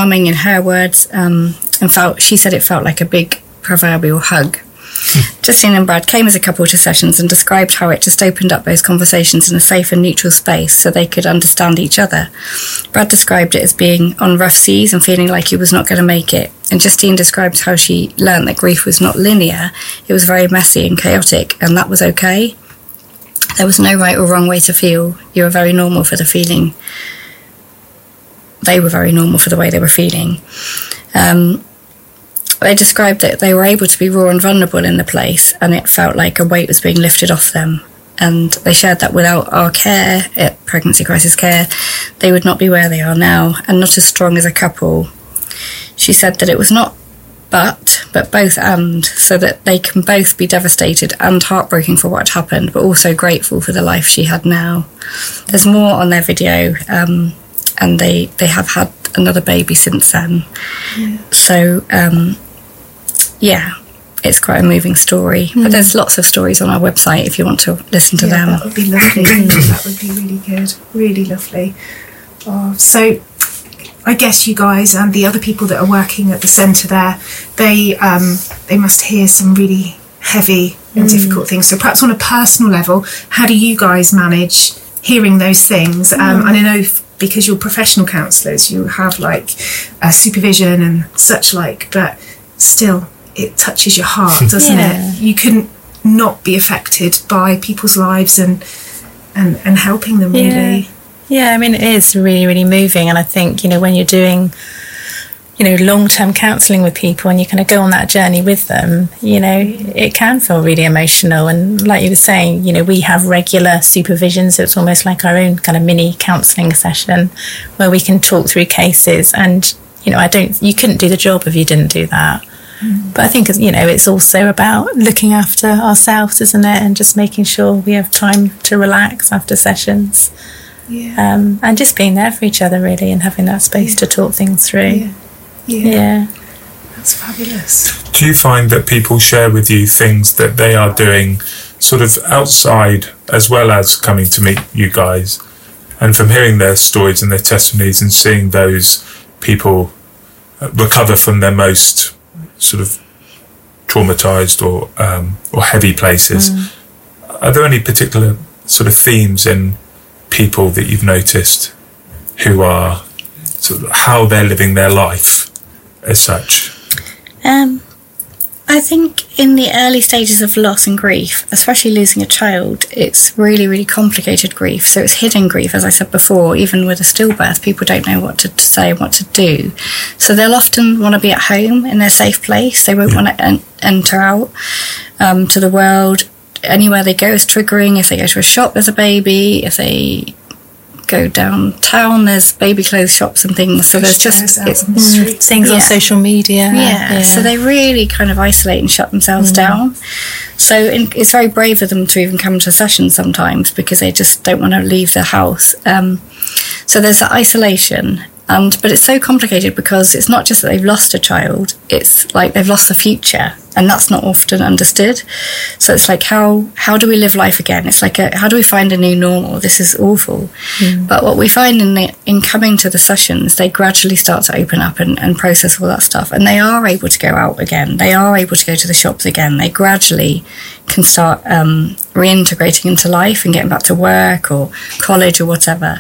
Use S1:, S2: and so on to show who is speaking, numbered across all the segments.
S1: calming in her words, and she said it felt like a big proverbial hug. Justine and Brad came as a couple to sessions and described how it just opened up those conversations in a safe and neutral space so they could understand each other. Brad described it as being on rough seas and feeling like he was not going to make it. And Justine described how she learned that grief was not linear. It was very messy and chaotic, and that was okay. There was no right or wrong way to feel. You were very normal for the feeling. They were very normal for the way they were feeling. They described that they were able to be raw and vulnerable in the place, and it felt like a weight was being lifted off them. And they shared that without our care, at Pregnancy Crisis Care, they would not be where they are now, and not as strong as a couple. She said that it was not but both and, so that they can both be devastated and heartbroken for what had happened, but also grateful for the life she had now. There's more on their video, and they have had another baby since then. Yeah. So, it's quite a moving story. But there's lots of stories on our website if you want to listen to them.
S2: That would be lovely. That would be really good. Really lovely. So I guess you guys and the other people that are working at the centre there, they must hear some really heavy and difficult things. So perhaps on a personal level, how do you guys manage hearing those things? And I know because you're professional counsellors, you have like supervision and such like, but still it touches your heart, doesn't it? You couldn't not be affected by people's lives and helping them, really.
S3: Yeah, I mean, it is really, really moving. And I think, when you're doing, long-term counselling with people and you kind of go on that journey with them, it can feel really emotional. And like you were saying, we have regular supervision, so it's almost like our own kind of mini counselling session where we can talk through cases. And, you couldn't do the job if you didn't do that. But I think, it's also about looking after ourselves, isn't it? And just making sure we have time to relax after sessions. Yeah. And just being there for each other, really, and having that space to talk things through. Yeah.
S2: That's fabulous.
S4: Do you find that people share with you things that they are doing sort of outside as well as coming to meet you guys? And from hearing their stories and their testimonies and seeing those people recover from their most sort of traumatised or heavy places, are there any particular sort of themes in people that you've noticed who are sort of how they're living their life as such?
S1: I think in the early stages of loss and grief, especially losing a child, it's really, really complicated grief. So it's hidden grief, as I said before. Even with a stillbirth, people don't know what to say, what to do. So they'll often want to be at home in their safe place. They won't want to enter out to the world. Anywhere they go is triggering. If they go to a shop, there's a baby. If they go downtown, there's baby clothes shops and things. So there's just
S3: things on social media.
S1: Yeah, so they really kind of isolate and shut themselves down. So it's very brave of them to even come to sessions sometimes because they just don't want to leave the house. So there's that isolation. But it's so complicated because it's not just that they've lost a child, it's like they've lost the future, and that's not often understood. So it's like, how do we live life again? It's like, how do we find a new normal? This is awful. But what we find in coming to the sessions, they gradually start to open up and process all that stuff, and they are able to go out again. They are able to go to the shops again. They gradually can start reintegrating into life and getting back to work or college or whatever.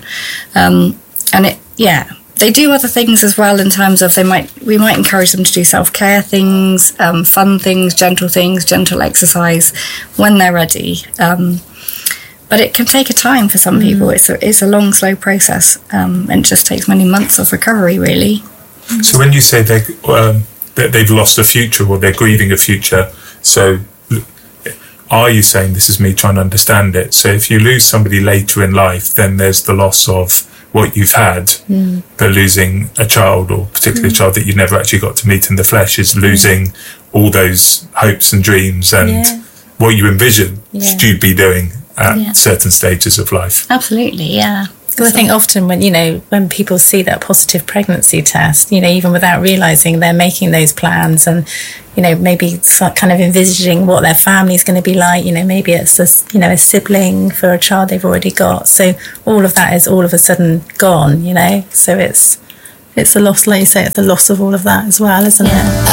S1: They do other things as well in terms of we might encourage them to do self-care things, fun things, gentle exercise when they're ready. But it can take a time for some people. It's a long, slow process, and it just takes many months of recovery, really.
S4: So when you say that they've lost a future or they're grieving a future, so are you saying, this is me trying to understand it, so if you lose somebody later in life, then there's the loss of what you've had, but losing a child, or particularly a child that you never actually got to meet in the flesh, is losing all those hopes and dreams and what you envision you'd be doing at certain stages of life.
S1: Absolutely, yeah.
S3: Because I think often when people see that positive pregnancy test, even without realising they're making those plans and, maybe kind of envisaging what their family's going to be like, maybe it's a sibling for a child they've already got. So all of that is all of a sudden gone, so it's it's a loss, like you say, it's the loss of all of that as well, isn't it?